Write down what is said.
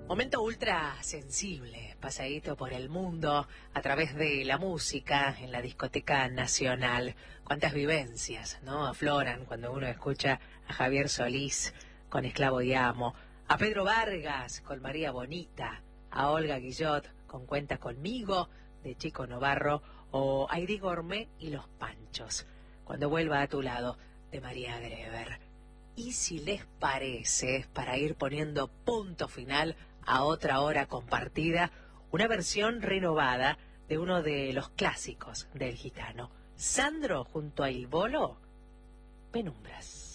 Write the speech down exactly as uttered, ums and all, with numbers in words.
Momento ultra sensible, pasadito por el mundo a través de la música en la discoteca nacional. Cuántas vivencias, ¿no? Afloran cuando uno escucha a Javier Solís con Esclavo y Amo, a Pedro Vargas con María Bonita, a Olga Guillot con Cuenta Conmigo de Chico Novarro o a Heidi Gourmet y Los Panchos, Cuando vuelva a tu lado de María Greber. Y si les parece, para ir poniendo punto final a otra hora compartida, una versión renovada de uno de los clásicos del gitano, Sandro junto a Il Bolo, Penumbras.